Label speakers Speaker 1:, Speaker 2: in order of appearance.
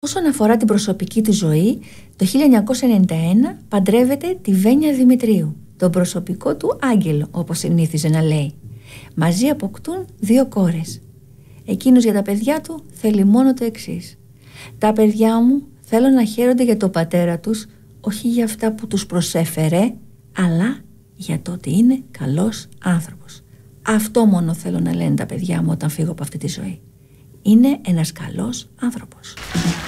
Speaker 1: Όσον αφορά την προσωπική του ζωή, το 1991 παντρεύεται τη Βένια Δημητρίου, τον προσωπικό του άγγελο, όπως συνήθιζε να λέει. Μαζί αποκτούν 2 κόρες. Εκείνος για τα παιδιά του θέλει μόνο το εξής: τα παιδιά μου θέλω να χαίρονται για τον πατέρα τους, όχι για αυτά που τους προσέφερε, αλλά για το ότι είναι καλός άνθρωπος. Αυτό μόνο θέλω να λένε τα παιδιά μου όταν φύγω από αυτή τη ζωή. Είναι ένας καλός άνθρωπος.